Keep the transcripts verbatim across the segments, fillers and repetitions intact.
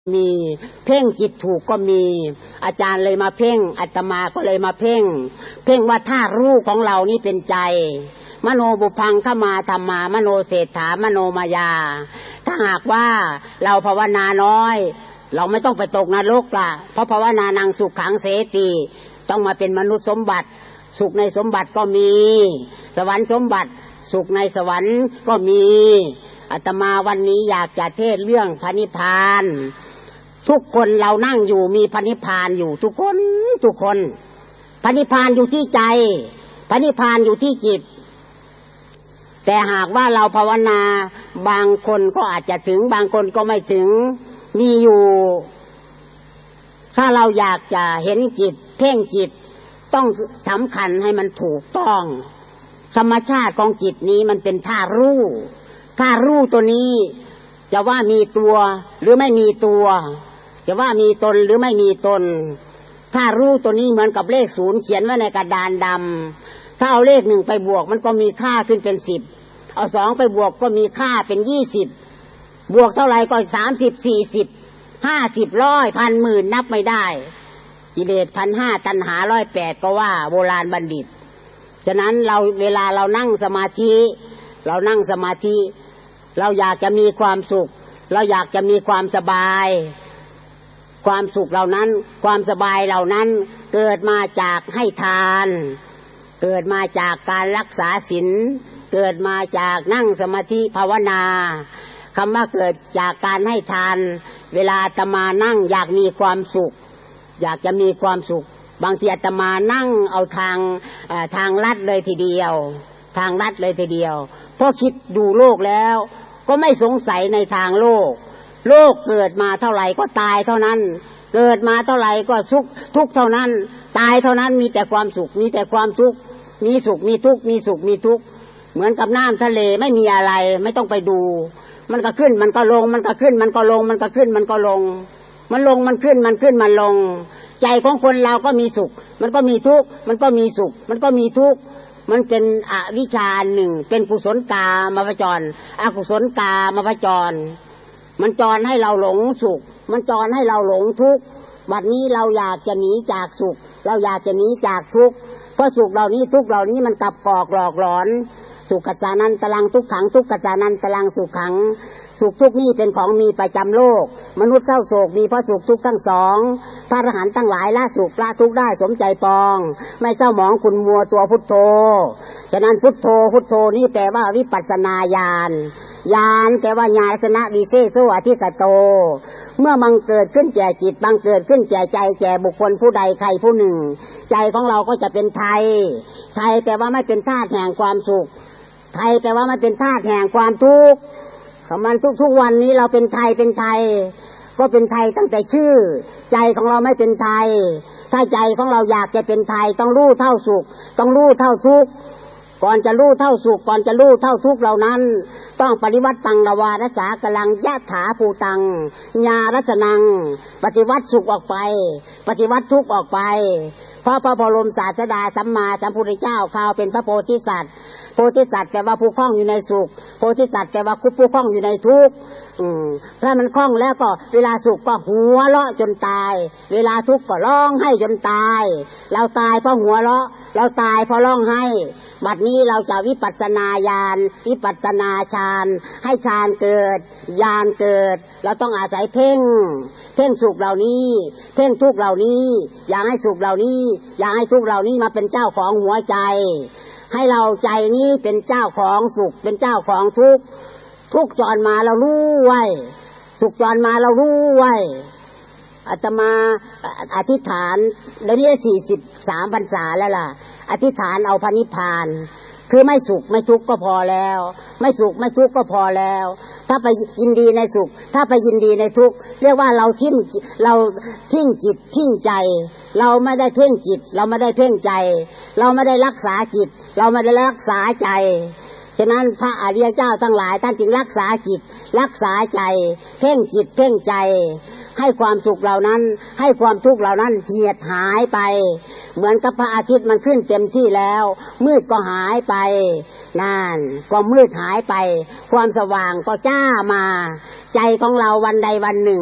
มีเพ่งจิตถูกก็มีอาจารย์เลยมาเพ่งอาตมาก็เลยมาเพ่งเพ่งว่าถ้ารู้ของเรานี่เป็นใจมโนบุพังขมาธรรมามโนเศรษฐามโนมายาถ้าหากว่าเราภาวนาน้อยเราไม่ต้องไปตกนรกล่ะเพราะภาวนานังสุขขังเสติต้องมาเป็นมนุษย์สมบัติสุขในสมบัติก็มีสวรรค์สมบัติสุขในสวรรค์ก็มีอาตมาวันนี้อยากจะเทศเรื่องพระนิพพานทุกคนเรานั่งอยู่มีพระนิพพานอยู่ทุกคนทุกคนพระนิพพานอยู่ที่ใจพระนิพพานอยู่ที่จิตแต่หากว่าเราภาวนาบางคนก็อาจจะถึงบางคนก็ไม่ถึงมีอยู่ถ้าเราอยากจะเห็นจิตเพ่งจิตต้องสำคัญให้มันถูกต้องธรรมชาติของจิตนี้มันเป็นธาตุรู้ธาตุรู้ตัวนี้จะว่ามีตัวหรือไม่มีตัวจะว่ามีตนหรือไม่มีตนถ้ารู้ตัวนี้เหมือนกับเลขศูนย์เขียนไว้ในกระดานดำถ้าเอาเลขหนึ่งไปบวกมันก็มีค่าขึ้นเป็นสิบเอาสองไปบวกก็มีค่าเป็นยี่สิบบวกเท่าไหร่ก็สามสิบสี่สิบห้าสิบร้อยพันหมื่นนับไม่ได้กิเลสพันห้าตัณหาร้อยแปดก็ว่าโบราณบัณฑิตฉะนั้นเราเวลาเรานั่งสมาธิเรานั่งสมาธิเราอยากจะมีความสุขเราอยากจะมีความสบายความสุขเหล่านั้นความสบายเหล่านั้นเกิดมาจากให้ทานเกิดมาจากการรักษาศีลเกิดมาจากนั่งสมาธิภาวนาคำว่าเกิดจากการให้ทานเวลาอาตมานั่งอยากมีความสุขอยากจะมีความสุขบางทีอาตมานั่งเอาทางทางลัดเลยทีเดียวทางลัดเลยทีเดียวเพราะคิดดูโลกแล้วก็ไม่สงสัยในทางโลกโลกเกิดมาเท่าไหร่ก็ตายเท่านั้นเกิดมาเท่าไหร่ก็ทุกข์ทุกข์เท่านั้นตายเท่านั้นมีแต่ความสุขมีแต่ความทุกข์มีสุขมีทุกข์มีสุขมีทุกข์เหมือนกับน้ำทะเลไม่มีอะไรไม่ต้องไปดูมันก็ขึ้นมันก็ลงมันก็ขึ้นมันก็ลงมันก็ขึ้นมันก็ลงมันลงมันขึ้นมันขึ้นมันลงใจของคนเราก็มีสุขมันก็มีทุกข์มันก็มีสุขมันก็มีทุกข์มันเป็นอวิชชาหนึ่งเป็นกุศลกามาผจรอกุศลกามาผจรมันจรให้เราหลงสุขมันจรให้เราหลงทุกข์บัดนี้เราอยากจะหนีจากสุขเราอยากจะหนีจากทุกข์เพราะสุขเหล่านี้ทุกข์เหล่านี้มันกลับกอกหลอกหลอนสุขกัจจานันตรังทุกขังทุกขกัจจานันตรังสุขขังสุขทุกข์นี้เป็นของมีประจำโลกมนุษย์เศร้าโศกมีเพราะสุขทุกข์ทั้งสองพระอรหันต์ทั้งหลายละสุขละทุกข์ได้สมใจปองไม่เศร้าหมองขุ่นมัวตัวพุทโธฉะนั้นพุทโธพุทโธนี่แปลว่าวิปัสสนาญาณญาณแปลว่าญาณสนะวิเศษโสอธิกโตเมื่อมันเกิดขึ้นแก่จิตบังเกิดขึ้นแก่ใจแก่บุคคลผู้ใดใครผู้หนึ่งใจของเราก็จะเป็นไทยไทยแปลว่าไม่เป็นธาตุแห่งความสุขไทยแปลว่าไม่เป็นธาตุแห่งความทุกข์ของมันทุกๆวันนี้เราเป็นไทยเป็นไทยก็เป็นไทยตั้งแต่ชื่อใจของเราไม่เป็นไทยถ้าใจของเราอยากจะเป็นไทยต้องรู้เท่าสุขต้องรู้เท่าทุกข์ก่อนจะรู้เท่าสุขก่อนจะรู้เท่าทุกข์เหล่านั้นต้องปฏิวัติตังละวารัสสากลังยะถาภูตังญารัสนังปฏิวัติสุขออกไปปฏิวัติทุกข์ออกไปเพราะพระบรมศาสดาสัมมาสัมพุทธเจ้าเขาเป็นพระโพธิสัตว์โพธิสัตว์แปลว่าผู้คล่องอยู่ในสุขโพธิสัตว์แปลว่าผู้คล่องอยู่ในทุกข์อืมถ้ามันคล่องแล้วก็เวลาสุขก็หัวเราะจนตายเวลาทุกข์ก็ร้องไห้จนตายเราตายเพราะหัวเราะเราตายเพราะร้องไห้บัดนี้เราจะวิปัสสนาญาณวิปัสสนาฌานให้ฌานเกิดญาณเกิดเราต้องอาศัยเพ่งเพ่งสุขเหล่านี้เพ่งทุกข์เหล่านี้อย่าให้สุขเหล่านี้อย่าให้ทุกข์เหล่านี้มาเป็นเจ้าของหัวใจให้เราใจนี้เป็นเจ้าของสุขเป็นเจ้าของทุกข์ทุกข์จรมาเรารู้ไว้สุขจรมาเรารู้ไว้อาตมาอธิษฐานได้เนี่ยสี่สิบสามพรรษาแล้วล่ะอธิษฐานเอาพระนิพพานคือไม่สุขไม่ทุกข์ก็พอแล้วไม่สุขไม่ทุกข์ก็พอแล้วถ้าไปยินดีในสุขถ้าไปยินดีในทุกข์เรียกว่าเราทิ้งเราทิ้งจิตทิ้งใจเราไม่ได้เพ่งจิตเราไม่ได้เพ่งใจเราไม่ได้รักษาจิตเราไม่ได้รักษาใจฉะนั้นพระอริยเจ้าทั้งหลายท่านจึงรักษาจิตรักษาใจเพ่งจิตเพ่งใจให้ความสุขเหล่านั้นให้ความทุกข์เหล่านั้นเหี่ยหายไปเหมือนกับพระอาทิตย์มันขึ้นเต็มที่แล้วมืดก็หายไปนั่นก็มืดหายไปความสว่างก็จ้ามาใจของเราวันใดวันหนึ่ง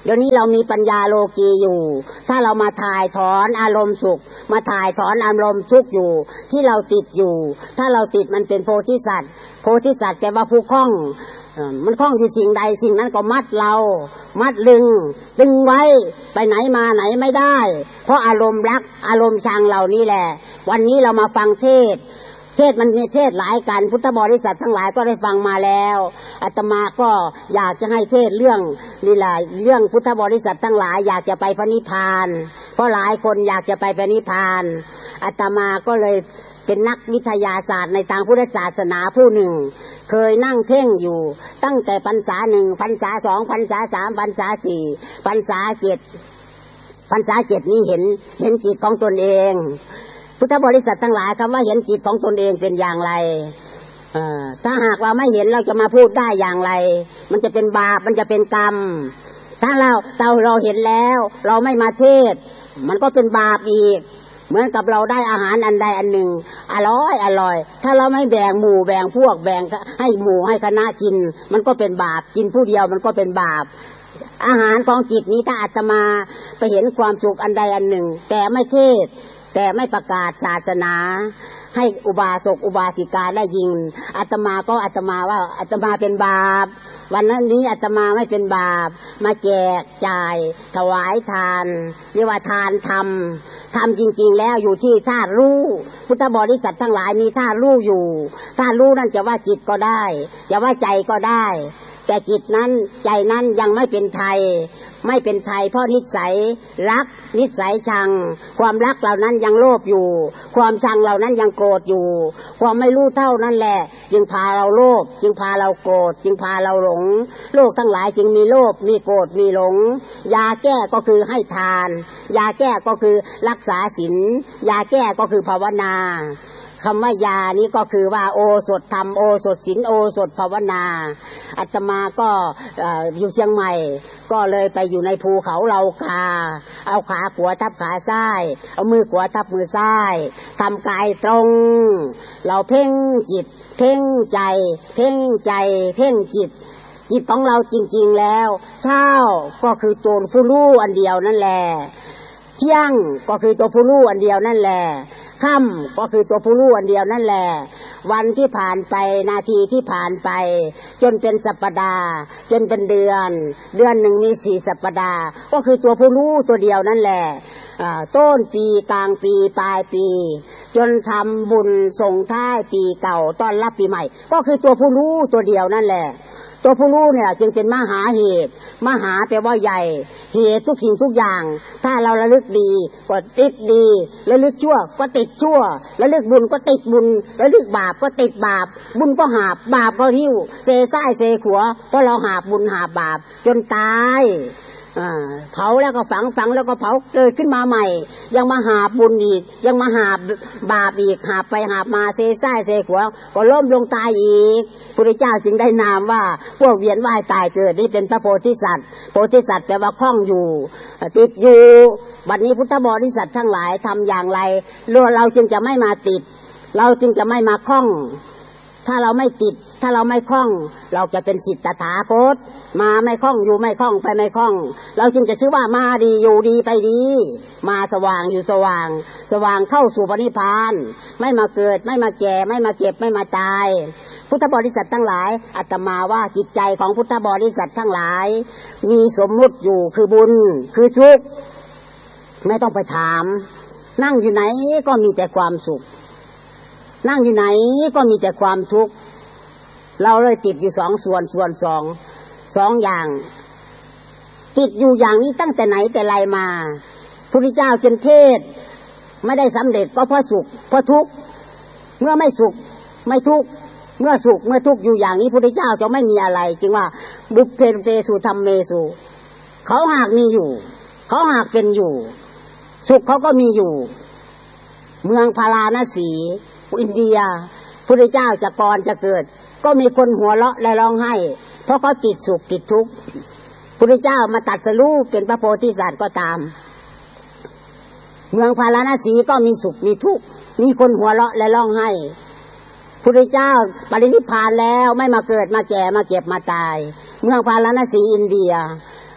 เดี๋ยวนี้เรามีปัญญาโลกีอยู่ถ้าเรามาถ่ายถอนอารมณ์สุขมาถ่ายถอนอารมณ์ทุกข์อยู่ที่เราติดอยู่ถ้าเราติดมันเป็นโพธิสัตว์โพธิสัตว์แปลว่าผู้คล้องมันคล้องอยู่สิ่งใดสิ่งนั้นก็มัดเรามัดลึงดึงไว้ไปไหนมาไหนไม่ได้เพราะอารมณ์รักอารมณ์ชังเหล่านี้แหละวันนี้เรามาฟังเทศเทศมันมีเทศหลายกันพุทธบริษัททั้งหลายก็ได้ฟังมาแล้วอาตมาก็อยากจะให้เทศเรื่องนี่แหละเรื่องพุทธบริษัททั้งหลายอยากจะไปพระนิพพานเพราะหลายคนอยากจะไปพระนิพพานอาตมาก็เลยเป็นนักวิทยาศาสตร์ในทางพุทธศาสนาผู้หนึ่งเคยนั่งเพ่งอยู่ตั้งแต่พรรษาหนึ่งพรรษาสองพรรษาสามพรรษาสี่พรรษาเจ็ดพรรษาเจ็ดนี้เห็นเห็นจิตของตนเองพุทธบริษัททั้งหลายคำว่าเห็นจิตของตนเองเป็นอย่างไรถ้าหากว่าไม่เห็นเราจะมาพูดได้อย่างไรมันจะเป็นบาปมันจะเป็นกรรมถ้าเราเราเราเห็นแล้วเราไม่มาเทศมันก็เป็นบาปอีกเหมือนกับเราได้อาหารอันใดอันหนึ่งอร่อยอร่อยถ้าเราไม่แบ่งหมู่แบ่งพวกแบ่งให้หมู่ให้คณะกินมันก็เป็นบาปกินผู้เดียวมันก็เป็นบาปอาหารของจิตนี้ถ้าอาตมาไปเห็นความสุขอันใดอันหนึ่งแต่ไม่เทศแต่ไม่ประกาศศาสนาให้อุบาสกอุบาสิกาได้ยินอาตมาก็อาตมาว่าอาตมาเป็นบาปวันนั้นนี้อาตมาไม่เป็นบาปมาแจกจ่ายถวายทานเรียกว่าทานธรรมทำจริงๆแล้วอยู่ที่ธาตุรู้พุทธบริษัททั้งหลายมีธาตุรู้อยู่ธาตุรู้นั่นจะว่าจิตก็ได้จะว่าใจก็ได้แต่จิตนั้นใจนั้นยังไม่เป็นไทยไม่เป็นไทยเพราะนิสัยรักนิสัยชังความรักเหล่านั้นยังโลภอยู่ความชังเหล่านั้นยังโกรธอยู่ความไม่รู้เท่านั่นแหละจึงพาเราโลภจึงพาเราโกรธจึงพาเราหลงโลกทั้งหลายจึงมีโลภมีโกรธมีหลงยาแก้ก็คือให้ทานยาแก้ก็คือรักษาศีลยาแก้ก็คือภาวนาคำว่ายานี้ก็คือว่าโอสถธรรมโอสถศีลโอสถภาวนาอาตมาก็อยู่เชียงใหม่ก็เลยไปอยู่ในภูเขาเหล่ากาเอาขาขวาทับขาซ้ายเอามือขวาทับมือซ้ายทำกายตรงเราเพ่งจิตเพ่งใจเพ่งใจเพ่งจิตจิตของเราจริงๆแล้วเช้าก็คือตัวผู้รู้อันเดียวนั่นแหละเที่ยงก็คือตัวผู้รู้อันเดียวนั่นแหละค่ำก็คือตัวผู้รู้อันเดียวนั่นแหละวันที่ผ่านไปนาทีที่ผ่านไปจนเป็นสัปดาห์จนเป็นเดือนเดือนหนึ่งมีสี่สัปดาห์ก็คือตัวผู้รู้ตัวเดียวนั่นแหละต้นปีกลางปีปลายปีจนทำบุญส่งท้ายปีเก่าต้อนรับปีใหม่ก็คือตัวผู้รู้ตัวเดียวนั่นแหละตัวผู้รู้เนี่ยจึงเป็นมหาเหตุมหาแปลว่าใหญ่เหตุทุกสิ่งทุกอย่างถ้าเราระลึกดีก็ติดดีระลึกชั่วก็ติดชั่วระลึกบุญก็ติดบุญระลึกบาปก็ติดบาปบุญก็หาบบาปก็หิ้วเซซ้ายเซขวาเพราะเราหาบบุญหาบบาปจนตายเผาแล้วก็ฝังฝังแล้วก็เผาเกิดขึ้นมาใหม่ยังมาหาบุญอีกยังมาหาบาปอีกหาไปหามาเซซ้ายเซขวาก็ล้มลงตายอีกพระเจ้าจึงได้นามว่าพวกเวียนว่ายตายเกิดนี่เป็นพระโพธิสัตว์โพธิสัตว์แปลว่าคล้องอยู่ติดอยู่บัดนี้พุทธบริษัททั้งหลายทำอย่างไรเราจึงจะไม่มาติดเราจึงจะไม่มาคล้องถ้าเราไม่ติดถ้าเราไม่คล้องเราจะเป็นสิทธิ์ตถาคตมาไม่คล้องอยู่ไม่คล้องไปไม่คล้องเราจึงจะชื่อว่ามาดีอยู่ดีไปดีมาสว่างอยู่สว่างสว่างเข้าสู่พระนิพพานไม่มาเกิดไม่มาแก่ไม่มาเจ็บไม่มาตายพุทธบริษัททั้งหลายอาตมาว่าจิตใจของพุทธบริษัททั้งหลายมีสมมุติอยู่คือบุญคือทุกข์ไม่ต้องไปถามนั่งอยู่ไหนก็มีแต่ความสุขนั่งอยู่ไหนก็มีแต่ความทุกข์เราเลยติดอยู่สองส่วนส่วนสองสองอย่างติดอยู่อย่างนี้ตั้งแต่ไหนแต่ไรมาพระพุทธเจ้าจนเทศไม่ได้สำเร็จก็เพราะสุขเพราะทุกข์เมื่อไม่สุขไม่ทุกข์เมื่อสุขเมื่อทุกข์อยู่อย่างนี้พระพุทธเจ้าจะไม่มีอะไรจึงว่าบุพเพเตสุธรรมเมสุเขาหากมีอยู่เขาหากเป็นอยู่สุขเขาก็มีอยู่เมืองพาราณสีอินเดียพระพุทธเจ้าจะก่อนจะเกิดก็มีคนหัวเราะและร้องไห้เพราะเขาติดสุขติดทุกข์พระพุทธเจ้ามาตรัสรู้เป็นพระโพธิสัตว์ก็ตามเมืองพาราณสีก็มีสุขมีทุกข์มีคนหัวเราะและร้องไห้พระพุทธเจ้าปรินิพพานแล้วไม่มาเกิดมาแก่มาเจ็บมาตายเมืองพาราณสีอินเดีย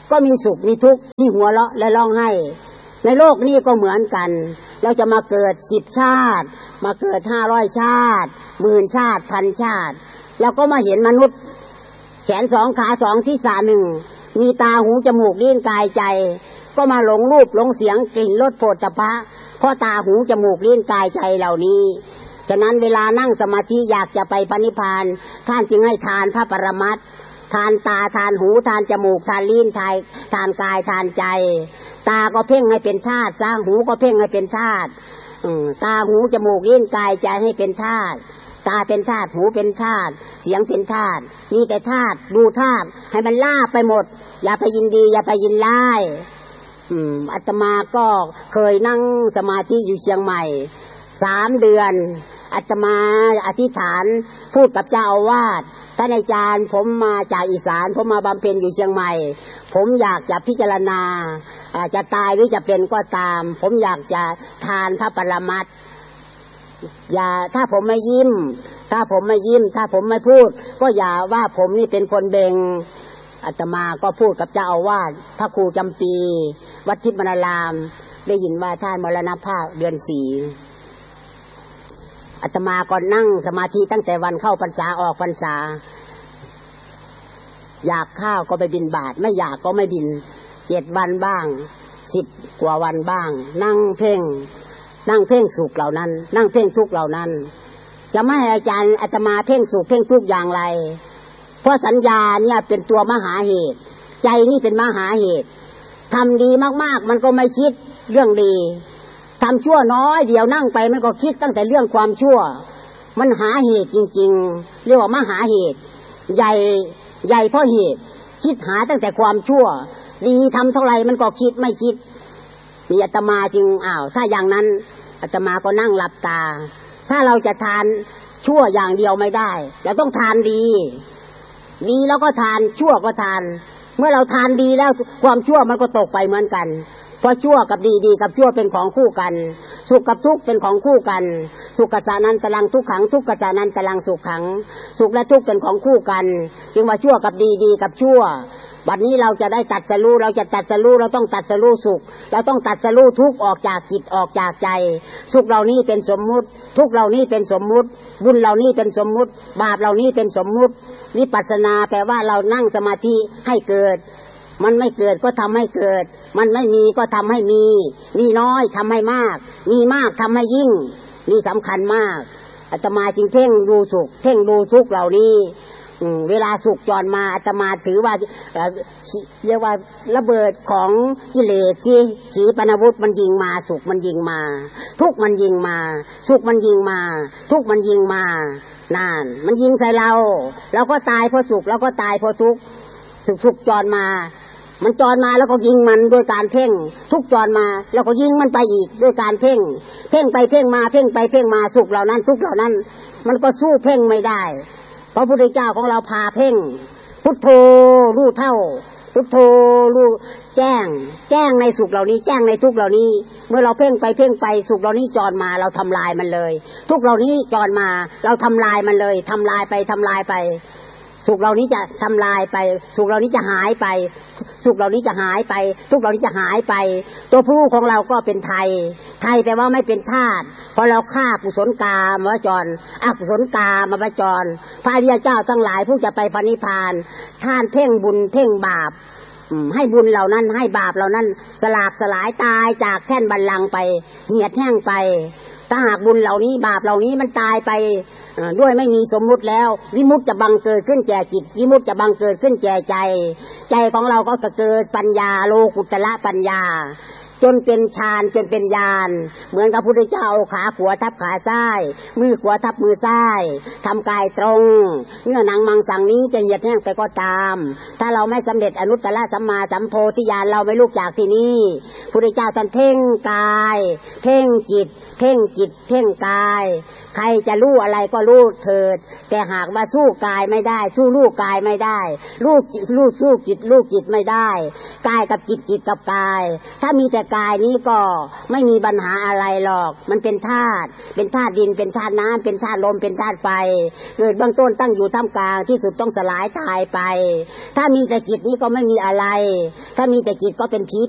ก็มีสุขมีทุกข์ที่หัวเราะและร้องไห้ในโลกนี้ก็เหมือนกันเราจะมาเกิดสิบชาติมาเกิดห้าร้อยชาติหมื่นชาติพันชาติเราก็มาเห็นมนุษย์แขนสองขาสองศีรษะหนึ่งมีตาหูจมูกลิ้นกายใจก็มาหลงรูปหลงเสียงกลิ่นรสโผฏฐัพพะเพราะตาหูจมูกลิ้นกายใจเหล่านี้ฉะนั้นเวลานั่งสมาธิอยากจะไปพระนิพพานท่านจึงให้ทานพระปรมัตถ์ทานตาทานหูทานจมูกทานลิ้นทานทานกายทานใจตาก็เพ่งให้เป็นธาตุสร้างหูก็เพ่งให้เป็นธาตุตาหูจมูกลิ้นกายใจให้เป็นธาตุตาเป็นธาตุหูเป็นธาตุเสียงเป็นธาตุนี่แต่ธาตุดูธาตุให้มันล่าไปหมดอย่าไปยินดีอย่าไปยินร้ายอืมอาตมาก็เคยนั่งสมาธิอยู่เชียงใหม่สามเดือนอาตมาอธิษฐานพูดกับเจ้าอาวาสท่านอาจารย์ผมมาจากอีสานผมมาบำเพ็ญอยู่เชียงใหม่ผมอยากจะพิจารณาจะตายหรือจะเป็นก็ตามผมอยากจะทานพระปรมัตถ์อย่าถ้าผมไม่ยิ้มถ้าผมไม่ยิ้มถ้าผมไม่พูดก็อย่าว่าผมนี่เป็นคนเบงอาตมาก็พูดกับเจ้าอาวาสพระครูจำปีวัดทิพย์มรารามได้ยินว่าท่านมรณภาพเดือนสี่อาตมาก็นั่งสมาธิตั้งแต่วันเข้าพรรษาออกพรรษาอยากข้าวก็ไปบิณฑบาตไม่อยากก็ไม่บิณเจ็ดวันบ้างสิบกว่าวันบ้างนั่งเพ่งนั่งเพ่งสุขเหล่านั้นนั่งเพ่งทุกข์เหล่านั้นจะไม่ให้อาจารย์อาตมาเพ่งสุขเพ่งทุกข์อย่างไรเพราะสัญญาเนี่ยเป็นตัวมหาเหตุใจนี่เป็นมหาเหตุทำดีมากๆมันก็ไม่คิดเรื่องดีทำชั่วน้อยเดี๋ยวนั่งไปมันก็คิดตั้งแต่เรื่องความชั่วมันหาเหตุจริงๆเรียกว่ามหาเหตุใหญ่ใหญ่เพราะเหตุคิดหาตั้งแต่ความชั่วดีทำเท่าไหร่มันก็คิดไม่คิดมีอาตมาจึงอ้าวถ้าอย่างนั้นอาตมาก็นั่งหลับตาถ้าเราจะทานชั่วอย่างเดียวไม่ได้เราต้องทานดีดีแล้วก็ทานชั่วก็ทานเมื่อเราทานดีแล้วความชั่วมันก็ตกไปเหมือนกันเพราะชั่วกับดีดีกับชั่วเป็นของคู่กันสุขกับทุกข์เป็นของคู่กันสุขกัจจานันตรังทุกขังทุกขกัจจานันตรังสุขขังสุขและทุกข์เป็นของคู่กันจึงว่าชั่วกับดีดีกับชั่วบัดนี้เราจะได้ตัดสรู้เราจะตัดสรู้เราต้องตัดสรู้สุขเราต้องตัดสรู้ทุกข์ออกจากจิตออกจากใจสุขเหล่านี้เป็นสมมุติทุกข์เหล่านี้เป็นสมมุติบุญเหล่านี้เป็นสมมุติบาปเหล่านี้เป็นสมมุติวิปัสสนาแปลว่าเรานั่งสมาธิให้เกิดมันไม่เกิดก็ทำให้เกิดมันไม่มีก็ทำให้มีมีน้อยทำให้มากมีมากทำให้ยิ่งนี่สำคัญมากอาตมาจึงเพ่งดูสุขเพ่งดูทุกข์เหล่านี้เวลาสุขจรมาอาตมาถือว่าเรียกว่าระเบิดของกิเลสที่ขีปนาวุธมันยิงมาสุขมันยิงมาทุกข์มันยิงมาสุขมันยิงมาทุกข์มันยิงมานานมันยิงใส่เราเราก็ตายเพราะสุขเราก็ตายเพราะทุกข์สุขสุขจรมามันจรมาแล้วก็ยิงมันด้วยการเพ่งทุกจรมาแล้วก็ยิงมันไปอีกด้วยการเพ่งเพ่งไปเพ่งมาเพ่งไปเพ่งมาสุขเหล่านั้นทุกเหล่านั้นมันก็สู้เพ่งไม่ได้พระพุทธเจ้าของเราพาเพ่งพุทโธรู้เท่าพุทโธรู้แจ้งแจ้งในสุขเหล่านี้แจ้งในทุกเหล่านี้เมื่อเราเพ่งไปเพ่งไปสุขเหล่านี้จรมาเราทำลายมันเลยทุกเหล่านี้จรมาเราทำลายมันเลยทำลายไปทำลายไปสุขเหล่านี้จะทำลายไปสุขเหล่านี้จะหายไปสุขเหล่านี้จะหายไปทุกเหล่านี้จะหายไปตัวผู้ของเราก็เป็นไทยไทยแปลว่าไม่เป็นธาตุพอเราฆ่ากุศลกามวจรอกุศลกามวจรพระอริยเจ้าทั้งหลายผู้จะไปพระนิพพานท่านเพ่งบุญเพ่งบาปให้บุญเหล่านั้นให้บาปเหล่านั้นสลากสลายตายจากแท่นบัลลังก์ไปเหี่ยแห้งไปถ้าหากบุญเหล่านี้บาปเหล่านี้มันตายไปด้วยไม่มีสมมุติแล้ววิมุตติจะบังเกิดขึ้นแก่จิตวิมุตติจะบังเกิดขึ้นแก่ใจใจของเราก็จะเกิดปัญญาโลกุตระปัญญาจนเป็นฌานจนเป็นญาณเหมือนกับพระพุทธเจ้าเอาขาขวาทับขาซ้ายมือขวาทับมือซ้ายทำกายตรงเนื้อหนังมังสังนี้จะเหี่ยแห้งไปก็ตามถ้าเราไม่สำเร็จอนุตตรสัมมาสัมโพธิญาณเราไม่ลุกจากที่นี่พระพุทธเจ้าท่านเพ่งกายเพ่งจิตเพ่งจิตเพ่งกายใครจะรู้อะไรก็รู้เถิดแต่หากว่าสู้กายไม่ได้สู้ลูกกายไม่ได้ลูกลูกสู้จิตลูกจิตไม่ได้กายกับจิตจิตกับกายถ้ามีแต่กายนี้ก็ไม่มีปัญหาอะไรหรอกมันเป็นธาตุเป็นธาตุดินเป็นธาตุน้ำเป็นธาตุลมเป็นธาตุไฟเกิดเบื้องต้นตั้งอยู่ท่ามกลางที่สุดต้องสลายตายไปถ้ามีแต่จิตนี้ก็ไม่มีอะไรถ้ามีแต่จิตก็เป็นผี